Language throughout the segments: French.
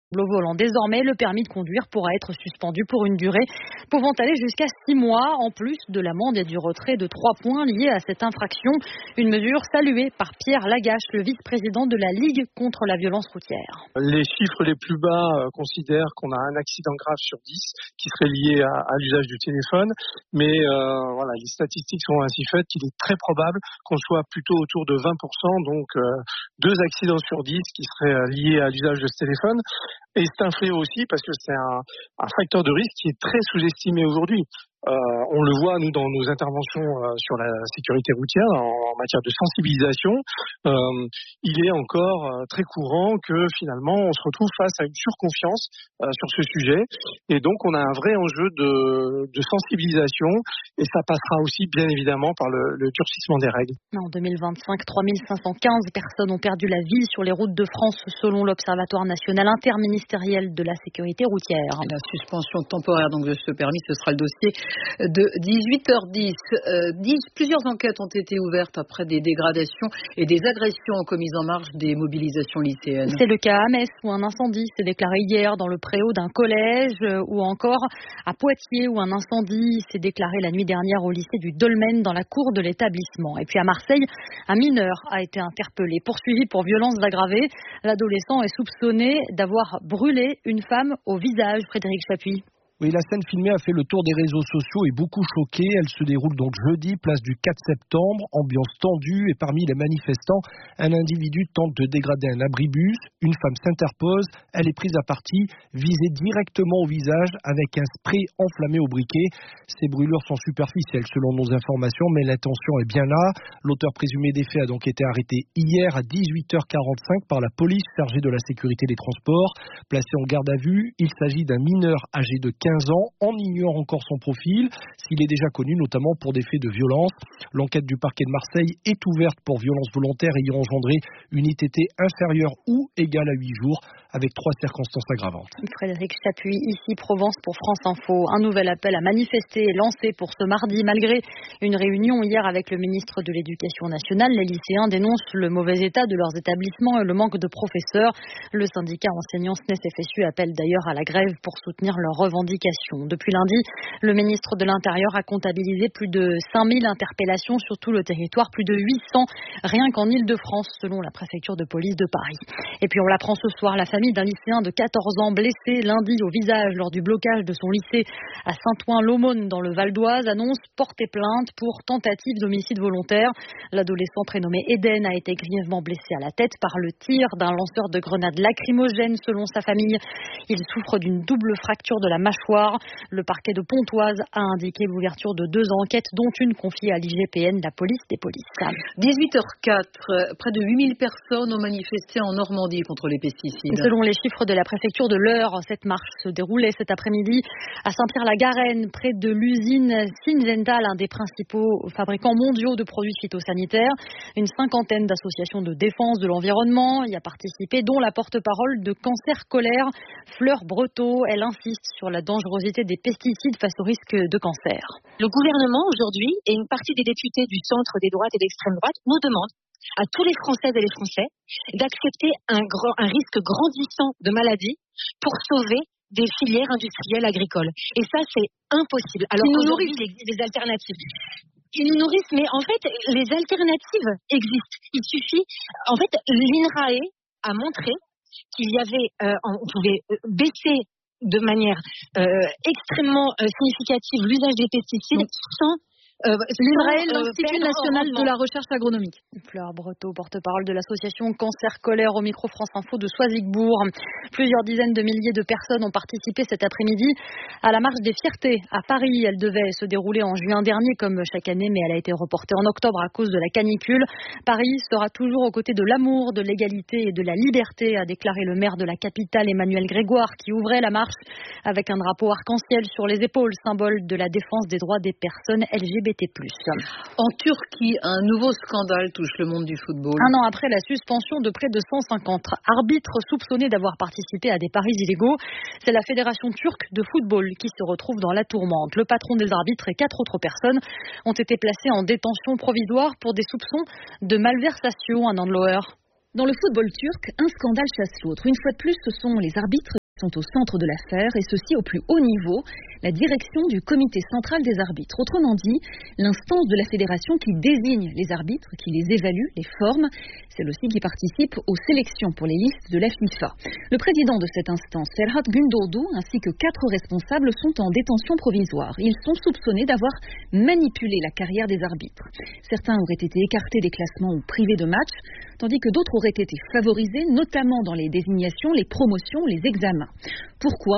Au volant. Désormais, le permis de conduire pourra être suspendu pour une durée pouvant aller jusqu'à 6 mois, en plus de l'amende et du retrait de 3 points liés à cette infraction. Une mesure saluée par Pierre Lagache, le vice-président de la Ligue contre la violence routière. Les chiffres les plus bas considèrent qu'on a un accident grave sur 10 qui serait lié à l'usage du téléphone. Mais voilà, les statistiques sont ainsi faites qu'il est très probable qu'on soit plutôt autour de 20%, donc 2 accidents sur 10 qui seraient liés à l'usage de ce téléphone. Et c'est un fléau aussi parce que c'est un facteur de risque qui est très sous-estimé aujourd'hui. On le voit, nous, dans nos interventions sur la sécurité routière, en matière de sensibilisation. Il est encore très courant que finalement, on se retrouve face à une surconfiance sur ce sujet. Et donc, on a un vrai enjeu de sensibilisation. Et ça passera aussi, bien évidemment, par le durcissement des règles. En 2025, 3515 personnes ont perdu la vie sur les routes de France, selon l'Observatoire national interministériel de la sécurité routière. La suspension temporaire donc, de ce permis, ce sera le dossier de 18h10. Plusieurs enquêtes ont été ouvertes après des dégradations et des agressions commises en marge des mobilisations lycéennes. C'est le cas à Metz où un incendie s'est déclaré hier dans le préau d'un collège, ou encore à Poitiers où un incendie s'est déclaré la nuit dernière au lycée du Dolmen dans la cour de l'établissement. Et puis à Marseille, un mineur a été interpellé, poursuivi pour violences aggravées. L'adolescent est soupçonné d'avoir brûlé une femme au visage. Frédéric Chapuis. Oui, la scène filmée a fait le tour des réseaux sociaux et beaucoup choqué. Elle se déroule donc jeudi, place du 4 septembre, ambiance tendue et parmi les manifestants, un individu tente de dégrader un abribus. Une femme s'interpose, elle est prise à partie, visée directement au visage avec un spray enflammé au briquet. Ces brûlures sont superficielles selon nos informations, mais l'intention est bien là. L'auteur présumé des faits a donc été arrêté hier à 18h45 par la police chargée de la sécurité des transports. Placé en garde à vue, il s'agit d'un mineur âgé de 15 ans. On ignore encore son profil, s'il est déjà connu notamment pour des faits de violence. L'enquête du parquet de Marseille est ouverte pour violence volontaire ayant engendré une ITT inférieure ou égale à 8 jours, avec 3 circonstances aggravantes. Frédéric Chapuis, ici Provence pour France Info. Un nouvel appel à manifester est lancé pour ce mardi. Malgré une réunion hier avec le ministre de l'Éducation nationale, les lycéens dénoncent le mauvais état de leurs établissements et le manque de professeurs. Le syndicat enseignant SNES-FSU appelle d'ailleurs à la grève pour soutenir leurs revendications. Depuis lundi, le ministre de l'Intérieur a comptabilisé plus de 5000 interpellations sur tout le territoire, plus de 800 rien qu'en Île-de-France, selon la préfecture de police de Paris. Et puis on l'apprend ce soir, la famille d'un lycéen de 14 ans blessé lundi au visage lors du blocage de son lycée à Saint-Ouen-l'Aumône dans le Val d'Oise annonce porter plainte pour tentative d'homicide volontaire. L'adolescent prénommé Eden a été grièvement blessé à la tête par le tir d'un lanceur de grenades lacrymogènes selon sa famille. Il souffre d'une double fracture de la mâchoire. Le parquet de Pontoise a indiqué l'ouverture de 2 enquêtes, dont une confiée à l'IGPN, la police des polices. 18h04, près de 8000 personnes ont manifesté en Normandie contre les pesticides. Selon les chiffres de la préfecture de l'Eure, cette marche se déroulait cet après-midi à Saint-Pierre-la-Garenne, près de l'usine Syngenta, l'un des principaux fabricants mondiaux de produits phytosanitaires. Une cinquantaine d'associations de défense de l'environnement y a participé, dont la porte-parole de Cancer Colère, Fleur Breteau. Elle insiste sur la dangerosité des pesticides face au risque de cancer. Le gouvernement aujourd'hui et une partie des députés du centre, des droites et d'extrême droite nous demandent à tous les Françaises et les Français d'accepter un risque grandissant de maladie pour sauver des filières industrielles agricoles. Et ça, c'est impossible. Alors qu'aujourd'hui, il existe des alternatives. Ils nous nourrissent, mais en fait, les alternatives existent. Il suffit... En fait, l'INRAE a montré qu'il y avait... on pouvait baisser de manière extrêmement significative l'usage des pesticides sans... L'INRAE, l'Institut national de la recherche agronomique. Fleur Breteau, porte-parole de l'association Cancer Colère au micro France Info de Soisigbourg. Plusieurs dizaines de milliers de personnes ont participé cet après-midi à la marche des fiertés à Paris. Elle devait se dérouler en juin dernier comme chaque année, mais elle a été reportée en octobre à cause de la canicule. Paris sera toujours aux côtés de l'amour, de l'égalité et de la liberté, a déclaré le maire de la capitale Emmanuel Grégoire, qui ouvrait la marche avec un drapeau arc-en-ciel sur les épaules, symbole de la défense des droits des personnes LGBT+. En Turquie, un nouveau scandale touche le monde du football. Un an après la suspension de près de 150 arbitres soupçonnés d'avoir participé à des paris illégaux, c'est la Fédération turque de football qui se retrouve dans la tourmente. Le patron des arbitres et 4 autres personnes ont été placés en détention provisoire pour des soupçons de malversation à Nanloer. Dans le football turc, un scandale chasse l'autre. Une fois de plus, ce sont les arbitres sont au centre de l'affaire et ceci au plus haut niveau, la direction du comité central des arbitres. Autrement dit, l'instance de la fédération qui désigne les arbitres, qui les évalue, les forme, celle aussi qui participe aux sélections pour les listes de la FIFA. Le président de cette instance, Ferhat Gündoğdu, ainsi que 4 responsables sont en détention provisoire. Ils sont soupçonnés d'avoir manipulé la carrière des arbitres. Certains auraient été écartés des classements ou privés de matchs, tandis que d'autres auraient été favorisés, notamment dans les désignations, les promotions, les examens. Pourquoi ?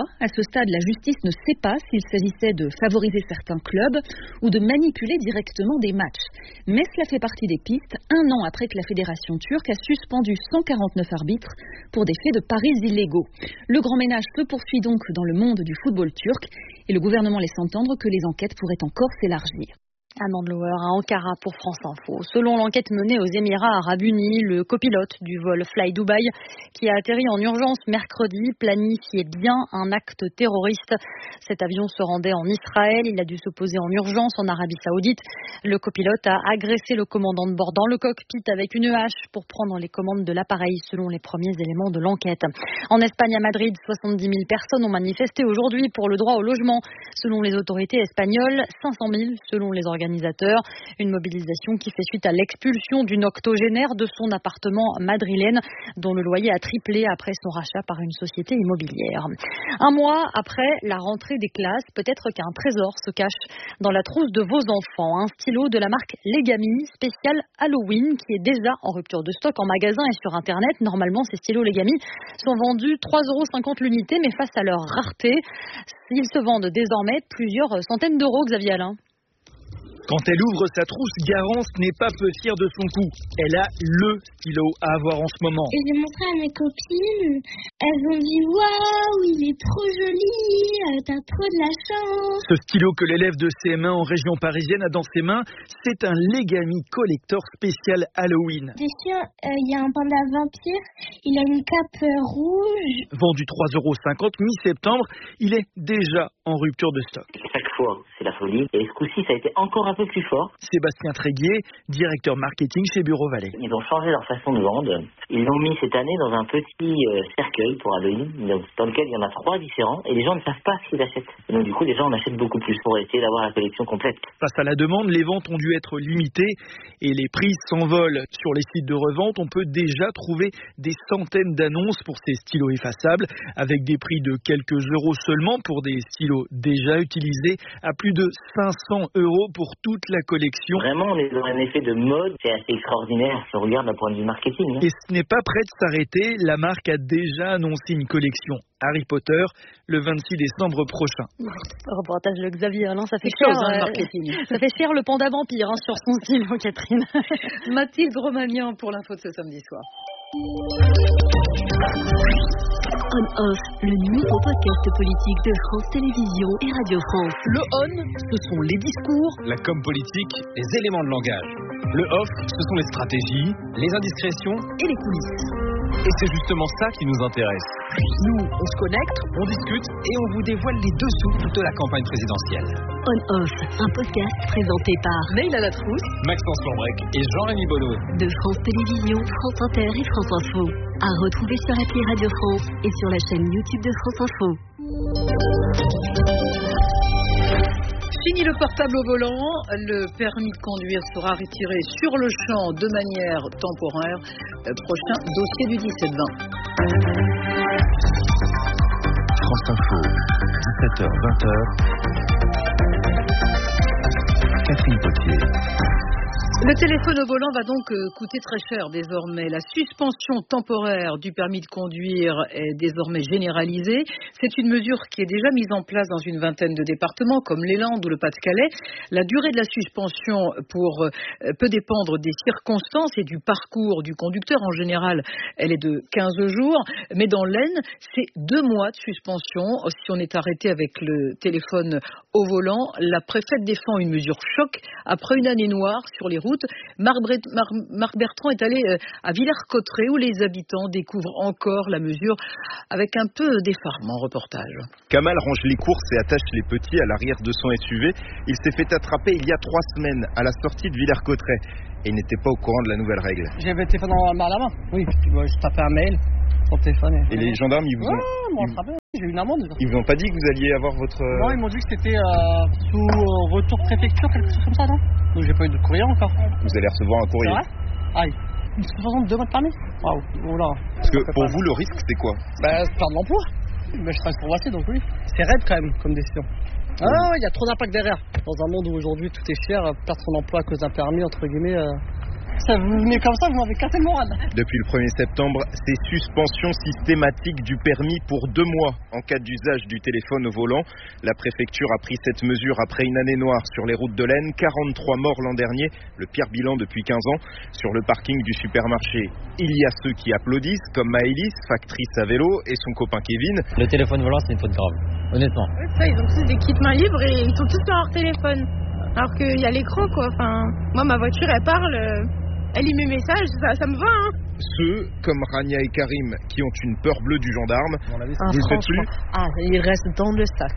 À ce stade, la justice ne sait pas s'il s'agissait de favoriser certains clubs ou de manipuler directement des matchs. Mais cela fait partie des pistes, un an après que la fédération turque a suspendu 149 arbitres pour des faits de paris illégaux. Le grand ménage se poursuit donc dans le monde du football turc et le gouvernement laisse entendre que les enquêtes pourraient encore s'élargir. Amand Lower à Ankara pour France Info. Selon l'enquête menée aux Émirats Arabes Unis, le copilote du vol Fly Dubai qui a atterri en urgence mercredi planifiait bien un acte terroriste. Cet avion se rendait en Israël. Il a dû se poser en urgence en Arabie Saoudite. Le copilote a agressé le commandant de bord dans le cockpit avec une hache pour prendre les commandes de l'appareil selon les premiers éléments de l'enquête. En Espagne, à Madrid, 70 000 personnes ont manifesté aujourd'hui pour le droit au logement. Selon les autorités espagnoles, 500 000 selon les organisateurs. Une mobilisation qui fait suite à l'expulsion d'une octogénaire de son appartement madrilène dont le loyer a triplé après son rachat par une société immobilière. Un mois après la rentrée des classes, peut-être qu'un trésor se cache dans la trousse de vos enfants. Un stylo de la marque Legami, spécial Halloween, qui est déjà en rupture de stock en magasin et sur Internet. Normalement, ces stylos Legami sont vendus 3,50 € l'unité, mais face à leur rareté, ils se vendent désormais plusieurs centaines d'euros, Xavier Alain. Quand elle ouvre sa trousse, Garance n'est pas peu fière de son coup. Elle a le stylo à avoir en ce moment. Et j'ai montré à mes copines. Elles ont dit « Waouh, il est trop joli, t'as trop de la chance ». Ce stylo que l'élève de CM1 en région parisienne a dans ses mains, c'est un Legami Collector spécial Halloween. Dessus, il y a un panda vampire, il a une cape rouge. Vendu 3,50 €, mi-septembre, il est déjà en rupture de stock. Chaque fois, c'est la folie. Et ce coup-ci, ça a été encore un peu plus fort. Sébastien Tréguier, directeur marketing chez Bureau Vallée. Ils ont changé leur façon de vendre. Ils l'ont mis cette année dans un petit cercueil pour Halloween, dans lequel il y en a 3 différents, et les gens ne savent pas ce qu'ils achètent. Et donc du coup, les gens en achètent beaucoup plus pour essayer d'avoir la collection complète. Face à la demande, les ventes ont dû être limitées et les prix s'envolent. Sur les sites de revente, on peut déjà trouver des centaines d'annonces pour ces stylos effaçables, avec des prix de quelques euros seulement pour des stylos déjà utilisés, à plus de 500 € pour toute la collection. Vraiment, on est dans un effet de mode, c'est assez extraordinaire si on regarde d'un point de vue marketing. Et ce n'est pas prêt de s'arrêter, la marque a déjà annoncé une collection Harry Potter le 26 décembre prochain. Reportage de Xavier Alain, ça fait cher, ça fait cher le panda vampire sur son stylo, Catherine. Mathilde Romagnan pour l'info de ce samedi soir. On-Off, le nouveau podcast politique de France Télévisions et Radio France. Le on, ce sont les discours, la com politique, les éléments de langage. Le off, ce sont les stratégies, les indiscrétions et les coulisses. Et c'est justement ça qui nous intéresse. Nous, on se connecte, on discute et on vous dévoile les dessous de la campagne présidentielle. On-Off, un podcast présenté par Neil Alatrousse, Maxence Lambrec et Jean-Rémy Bonneau. De France Télévisions, France Inter et France Info. À retrouver sur l'appli Radio France et sur la chaîne YouTube de France Info. Fini le portable au volant, le permis de conduire sera retiré sur le champ de manière temporaire. Prochain dossier du 17-20. France Info, 17h-20h. Catherine Potier. Le téléphone au volant va donc coûter très cher désormais. La suspension temporaire du permis de conduire est désormais généralisée. C'est une mesure qui est déjà mise en place dans une vingtaine de départements comme les Landes ou le Pas-de-Calais. La durée de la suspension peut dépendre des circonstances et du parcours du conducteur. En général, elle est de 15 jours. Mais dans l'Aisne, c'est 2 mois de suspension. Si on est arrêté avec le téléphone au volant, la préfète défend une mesure choc après une année noire sur les routes. Marc Bertrand est allé à Villers-Cotterêts où les habitants découvrent encore la mesure avec un peu d'effarement. Reportage. Kamal range les courses et attache les petits à l'arrière de son SUV. Il s'est fait attraper il y a 3 semaines à la sortie de Villers-Cotterêts et il n'était pas au courant de la nouvelle règle. J'avais le téléphone à la main. Oui, je tapais un mail sur le téléphone. Et les gendarmes, ils vous ont... Ouais, j'ai eu une amende. Ils vous ont pas dit que vous alliez avoir votre... Non, ils m'ont dit que c'était sous retour préfecture, quelque chose comme ça, non? Donc j'ai pas eu de courrier encore. Vous allez recevoir un courrier. C'est vrai? Aïe. Une suspension de 2 mois de permis? Waouh, voilà. Parce que pour vous, le risque, c'est quoi? Perdre l'emploi. Mais je travaille sur Voici, donc oui. C'est raide quand même comme décision. Ah, il y a trop d'impact derrière. Dans un monde où aujourd'hui tout est cher, perdre son emploi à cause d'un permis, entre guillemets, ça vous venez comme ça, vous m'avez cassé le moral. Depuis le 1er septembre, c'est suspension systématique du permis pour 2 mois en cas d'usage du téléphone au volant. La préfecture a pris cette mesure après une année noire sur les routes de l'Aisne. 43 morts l'an dernier, le pire bilan depuis 15 ans. Sur le parking du supermarché, il y a ceux qui applaudissent, comme Maëlys, factrice à vélo, et son copain Kevin. Le téléphone volant, c'est une faute grave, honnêtement. Ça, ils ont tous des kits main libre et ils sont tous sur leur téléphone. Alors qu'il y a l'écran, quoi. Enfin, moi, ma voiture, elle parle... Elle lit mes messages, ça me va, hein. Ceux, comme Rania et Karim, qui ont une peur bleue du gendarme, vous ne le faites plus? Il reste dans le sac.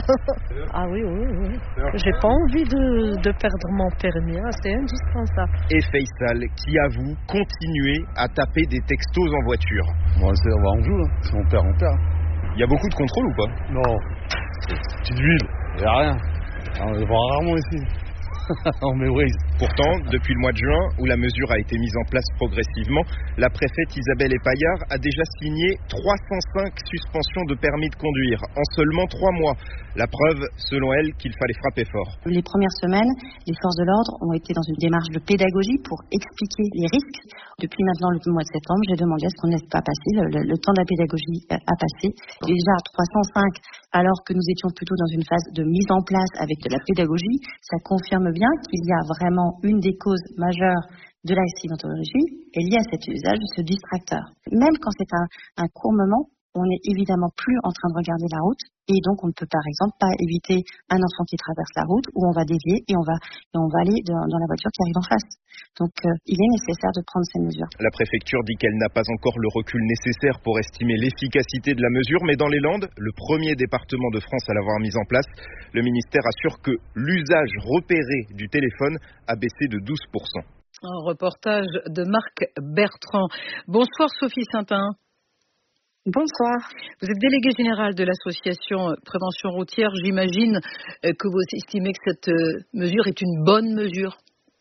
Ah oui. J'ai pas envie de perdre mon permis, c'est indispensable. Et Faisal, qui avoue continuer à taper des textos en voiture. Bon, on joue, hein. Si on perd, on perd. Il y a beaucoup de contrôle ou pas? Non, petite ville, il n'y a rien. On les voit rarement ici. On mémorise. Pourtant, depuis le mois de juin, où la mesure a été mise en place progressivement, la préfète Isabelle Epaillard a déjà signé 305 suspensions de permis de conduire en seulement 3 mois. La preuve, selon elle, qu'il fallait frapper fort. Les premières semaines, les forces de l'ordre ont été dans une démarche de pédagogie pour expliquer les risques. Depuis maintenant le mois de septembre, j'ai demandé à ce qu'on ne laisse pas passer, le temps de la pédagogie a passé. Déjà 305, alors que nous étions plutôt dans une phase de mise en place avec de la pédagogie, ça confirme bien qu'il y a vraiment une des causes majeures de l'accidentologie est liée à cet usage de ce distracteur. Même quand c'est un court moment, on n'est évidemment plus en train de regarder la route et donc on ne peut par exemple pas éviter un enfant qui traverse la route où on va dévier et on va aller dans la voiture qui arrive en face. Donc il est nécessaire de prendre ces mesures. La préfecture dit qu'elle n'a pas encore le recul nécessaire pour estimer l'efficacité de la mesure, mais dans les Landes, le premier département de France à l'avoir mise en place, le ministère assure que l'usage repéré du téléphone a baissé de 12%. Un reportage de Marc Bertrand. Bonsoir Sophie Saintin. Bonsoir. Vous êtes déléguée générale de l'association Prévention Routière. J'imagine que vous estimez que cette mesure est une bonne mesure.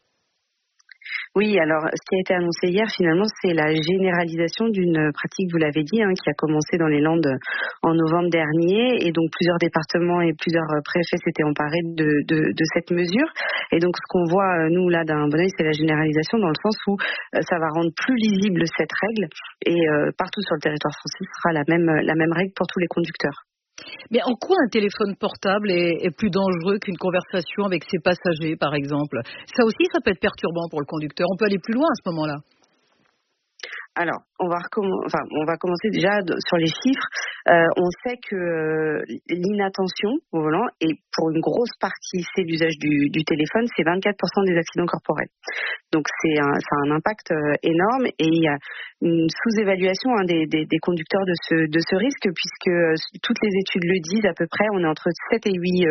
Oui, alors ce qui a été annoncé hier, finalement, c'est la généralisation d'une pratique, vous l'avez dit, qui a commencé dans les Landes en novembre dernier. Et donc plusieurs départements et plusieurs préfets s'étaient emparés de cette mesure. Et donc ce qu'on voit, nous, là, d'un bon œil, c'est la généralisation dans le sens où ça va rendre plus lisible cette règle. Et partout sur le territoire français, ce sera la même règle pour tous les conducteurs. Mais en quoi un téléphone portable est plus dangereux qu'une conversation avec ses passagers, par exemple? Ça aussi, ça peut être perturbant pour le conducteur. On peut aller plus loin à ce moment-là. Alors, on va commencer déjà sur les chiffres. On sait que l'inattention au volant, et pour une grosse partie, c'est l'usage du téléphone, c'est 24% des accidents corporels. Donc, ça a un impact énorme et il y a une sous-évaluation des conducteurs de ce risque, puisque toutes les études le disent à peu près, on est entre 7 et 8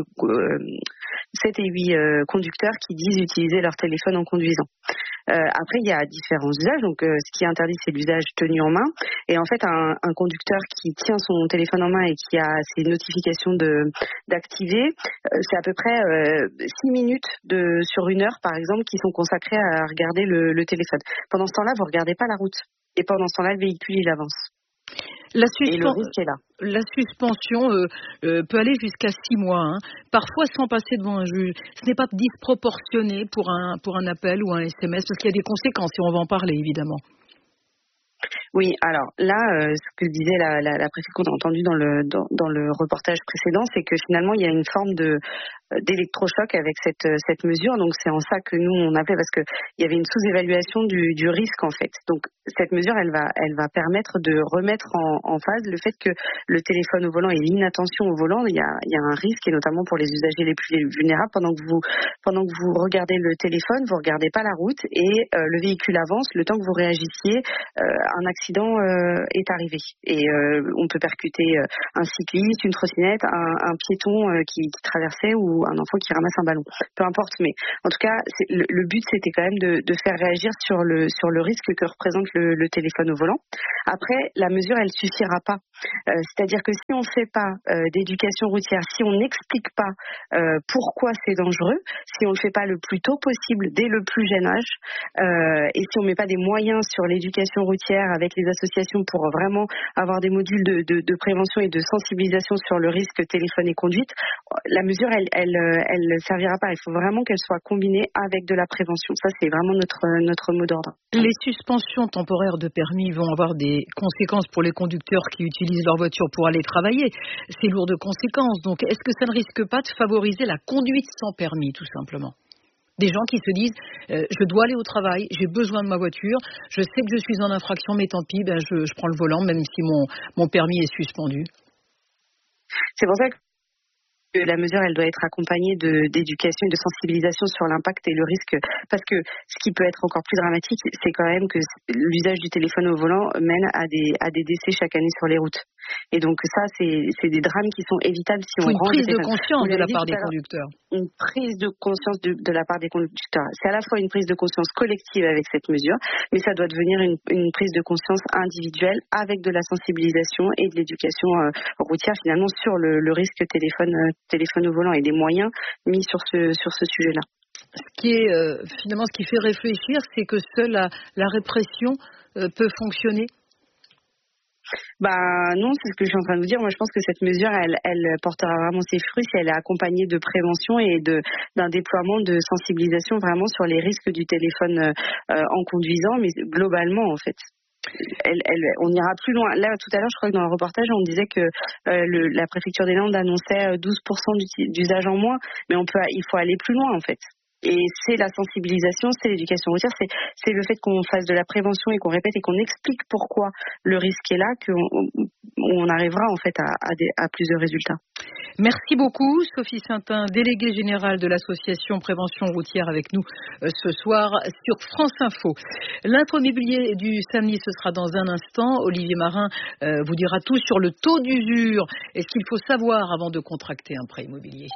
conducteurs qui disent utiliser leur téléphone en conduisant. Après, il y a différents usages. Donc, ce qui est interdit, c'est l'usage tenu en main. Et en fait, un conducteur qui tient son téléphone en main et qui a ses notifications d'activer, c'est à peu près 6 minutes sur 1 heure, par exemple, qui sont consacrées à regarder le téléphone. Pendant ce temps-là, vous ne regardez pas la route. Et pendant ce temps-là, le véhicule, il avance. Et le risque est là. La suspension peut aller jusqu'à 6 mois, parfois sans passer devant un juge. Ce n'est pas disproportionné pour un appel ou un SMS, parce qu'il y a des conséquences et on va en parler évidemment. Oui, alors là, ce que disait la préfète qu'on a entendu dans le reportage précédent, c'est que finalement il y a une forme d'électrochoc avec cette mesure. Donc c'est en ça que nous on appelait, parce que il y avait une sous-évaluation du risque en fait. Donc cette mesure, elle va permettre de remettre en phase le fait que le téléphone au volant et l'inattention au volant, il y a un risque, et notamment pour les usagers les plus vulnérables. Pendant que vous regardez le téléphone, vous regardez pas la route et le véhicule avance. Le temps que vous réagissiez, un accident l'accident est arrivé. Et on peut percuter un cycliste, une trottinette, un piéton qui traversait ou un enfant qui ramasse un ballon. Peu importe, mais en tout cas, le but c'était quand même de faire réagir sur le risque que représente le téléphone au volant. Après, la mesure, elle suffira pas. C'est-à-dire que si on ne fait pas d'éducation routière, si on n'explique pas pourquoi c'est dangereux, si on le fait pas le plus tôt possible, dès le plus jeune âge, et si on met pas des moyens sur l'éducation routière avec les associations pour vraiment avoir des modules de prévention et de sensibilisation sur le risque téléphone et conduite, la mesure, elle servira pas. Il faut vraiment qu'elle soit combinée avec de la prévention. Ça, c'est vraiment notre mot d'ordre. Les suspensions temporaires de permis vont avoir des conséquences pour les conducteurs qui utilisent leur voiture pour aller travailler. C'est lourd de conséquences. Donc, est-ce que ça ne risque pas de favoriser la conduite sans permis, tout simplement ? Des gens qui se disent je dois aller au travail, j'ai besoin de ma voiture, je sais que je suis en infraction, mais tant pis, je prends le volant même si mon permis est suspendu. C'est pour ça que la mesure, elle doit être accompagnée d'éducation et de sensibilisation sur l'impact et le risque. Parce que ce qui peut être encore plus dramatique, c'est quand même que l'usage du téléphone au volant mène à des décès chaque année sur les routes. Et donc ça, c'est des drames qui sont évitables si on rend une prise de conscience de la part des conducteurs. Une prise de conscience de la part des conducteurs. C'est à la fois une prise de conscience collective avec cette mesure, mais ça doit devenir une prise de conscience individuelle avec de la sensibilisation et de l'éducation routière finalement sur le risque téléphone au volant et des moyens mis sur ce sujet-là. Ce qui est finalement ce qui fait réfléchir, c'est que seule la répression peut fonctionner. Non, c'est ce que je suis en train de vous dire. Moi, je pense que cette mesure, elle portera vraiment ses fruits si elle est accompagnée de prévention et d'un déploiement de sensibilisation vraiment sur les risques du téléphone en conduisant, mais globalement, en fait. On ira plus loin. Là, tout à l'heure, je crois que dans le reportage, on disait que la préfecture des Landes annonçait 12% d'usage en moins, mais il faut aller plus loin, en fait. Et c'est la sensibilisation, c'est l'éducation routière, c'est le fait qu'on fasse de la prévention et qu'on répète et qu'on explique pourquoi le risque est là qu'on arrivera en fait à plus de résultats. Merci beaucoup, Sophie Saintin, déléguée générale de l'association Prévention routière avec nous ce soir sur France Info. L'infomobilier du samedi, ce sera dans un instant. Olivier Marin vous dira tout sur le taux d'usure et ce qu'il faut savoir avant de contracter un prêt immobilier.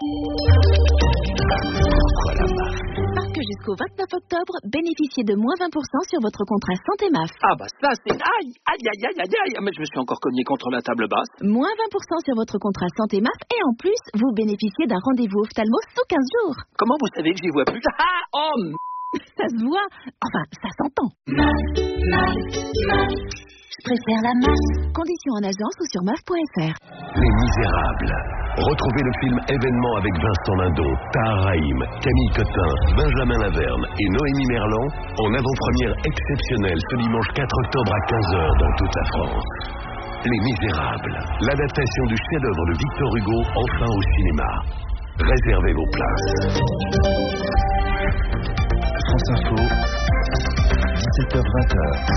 Parce que jusqu'au 29 octobre, bénéficiez de moins 20% sur votre contrat Santé MAF. Ah bah ça c'est... Aïe, mais je me suis encore cogné contre la table basse. Moins 20% sur votre contrat Santé MAF et en plus, vous bénéficiez d'un rendez-vous ophtalmo sous 15 jours. Comment vous savez que j'y vois plus? Ça se voit, enfin ça s'entend. Je préfère la MAF. Conditions en agence ou sur MAF.fr. Les Misérables. Retrouvez le film événement avec Vincent Lindon, Tahar Rahim, Camille Cotin, Benjamin Laverne et Noémie Merlan en avant-première exceptionnelle ce dimanche 4 octobre à 15h dans toute la France. Les Misérables, l'adaptation du chef-d'œuvre de Victor Hugo enfin au cinéma. Réservez vos places. France Info, 17h-20h.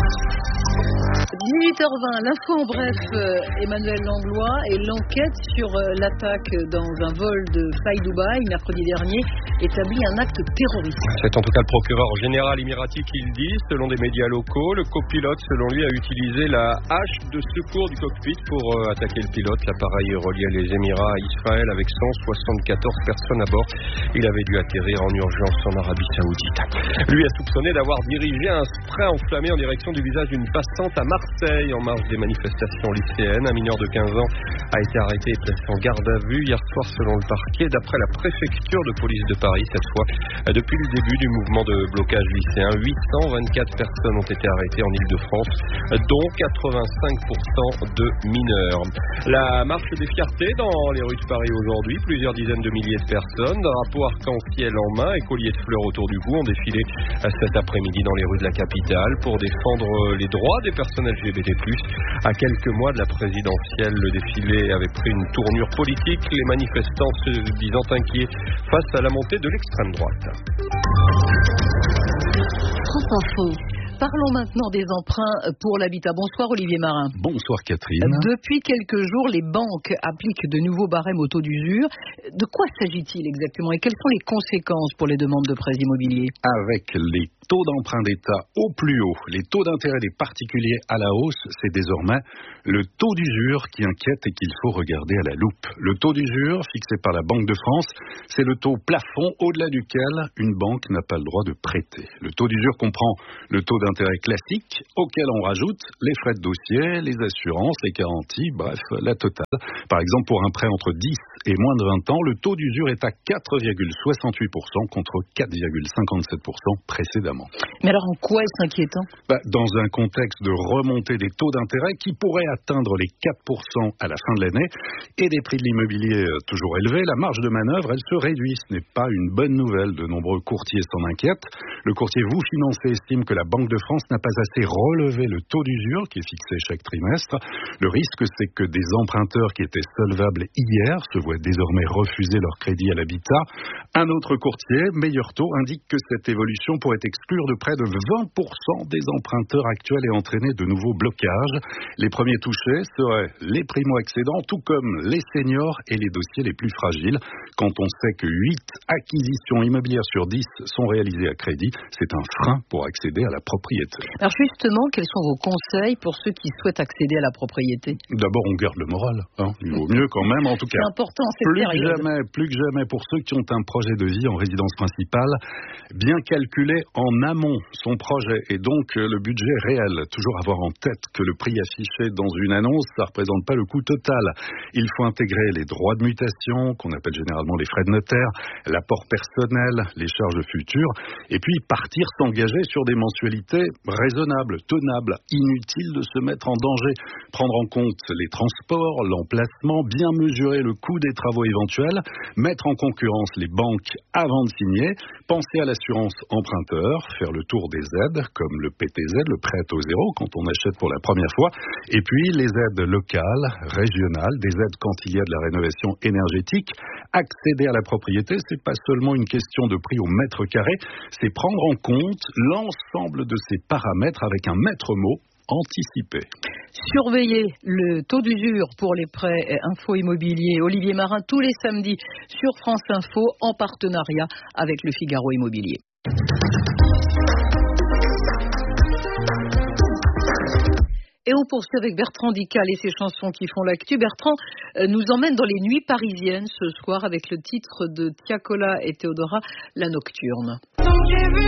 18h20, l'info en bref, Emmanuel Langlois et l'enquête sur l'attaque dans un vol de Fly Dubai mercredi dernier établit un acte terroriste. C'est en tout cas le procureur général émirati qui le dit. Selon des médias locaux, le copilote, selon lui, a utilisé la hache de secours du cockpit pour attaquer le pilote. L'appareil reliait les Émirats à Israël avec 174 personnes à bord. Il avait dû atterrir en urgence en Arabie Saoudite. Lui a soupçonné d'avoir dirigé un spray enflammé en direction du visage d'une passante à Marseille en marge des manifestations lycéennes. Un mineur de 15 ans a été arrêté et placé en garde à vue hier soir selon le parquet. D'après la préfecture de police de Paris, cette fois, depuis le début du mouvement de blocage lycéen, 824 personnes ont été arrêtées en Ile-de-France, dont 85% de mineurs. La marche des fiertés dans les rues de Paris aujourd'hui, plusieurs dizaines de milliers de personnes, drapeaux arc-en-ciel en main et colliers de fleurs autour du cou ont défilé cet après-midi dans les rues de la capitale pour défendre les droits des personnes LGBT+. À quelques mois de la présidentielle, le défilé avait pris une tournure politique, les manifestants se disant inquiets face à la montée de l'extrême droite. France Info. Parlons maintenant des emprunts pour l'habitat. Bonsoir Olivier Marin. Bonsoir Catherine. Depuis quelques jours, les banques appliquent de nouveaux barèmes au taux d'usure. De quoi s'agit-il exactement et quelles sont les conséquences pour les demandes de prêts immobiliers? Avec les taux d'emprunt d'État au plus haut, les taux d'intérêt des particuliers à la hausse, c'est désormais le taux d'usure qui inquiète et qu'il faut regarder à la loupe. Le taux d'usure, fixé par la Banque de France, c'est le taux plafond au-delà duquel une banque n'a pas le droit de prêter. Le taux d'usure comprend le taux d'intérêt classique, auquel on rajoute les frais de dossier, les assurances, les garanties, bref, la totale. Par exemple, pour un prêt entre 10 et moins de 20 ans, le taux d'usure est à 4,68% contre 4,57% précédemment. Mais alors en quoi est-ce inquiétant? Dans un contexte de remontée des taux d'intérêt qui pourraient atteindre les 4% à la fin de l'année et des prix de l'immobilier toujours élevés, la marge de manœuvre, elle se réduit. Ce n'est pas une bonne nouvelle. De nombreux courtiers s'en inquiètent. Le courtier Vous Financez estime que la Banque de France n'a pas assez relevé le taux d'usure qui est fixé chaque trimestre. Le risque, c'est que des emprunteurs qui étaient solvables hier se voient désormais refuser leur crédit à l'habitat. Un autre courtier, Meilleur Taux, indique que cette évolution pourrait exclure de près de 20% des emprunteurs actuels et entraîner de nouveaux blocages. Les premiers touchés seraient les primo-accédants, tout comme les seniors et les dossiers les plus fragiles. Quand on sait que 8 acquisitions immobilières sur 10 sont réalisées à crédit, c'est un frein pour accéder à la propriété. Alors justement, quels sont vos conseils pour ceux qui souhaitent accéder à la propriété? D'abord, on garde le moral. Il vaut mieux quand même, en tout cas. C'est important, c'est plus que jamais pour ceux qui ont un projet de vie en résidence principale, bien calculer en amont son projet et donc le budget réel. Toujours avoir en tête que le prix affiché dans une annonce, ça ne représente pas le coût total. Il faut intégrer les droits de mutation, qu'on appelle généralement les frais de notaire, l'apport personnel, les charges futures, et puis partir s'engager sur des mensualités raisonnables, tenables. Inutile de se mettre en danger. Prendre en compte les transports, l'emplacement, bien mesurer le coût des travaux éventuels, mettre en concurrence les banques avant de signer, penser à l'assurance emprunteur, faire le tour des aides, comme le PTZ, le prêt à taux zéro, quand on achète pour la première fois, et puis les aides locales, régionales, des aides quand il y a de la rénovation énergétique. Accéder à la propriété, c'est pas seulement une question de prix au mètre carré, c'est prendre en compte l'ensemble de ces paramètres avec un maître mot anticipé. Surveillez le taux d'usure pour les prêts info immobilier. Olivier Marin, tous les samedis sur France Info, en partenariat avec le Figaro Immobilier. Et on poursuit avec Bertrand Dical et ses chansons qui font l'actu. Bertrand nous emmène dans les nuits parisiennes ce soir avec le titre de Tiakola et Théodora, La Nocturne. Tant que j'ai vu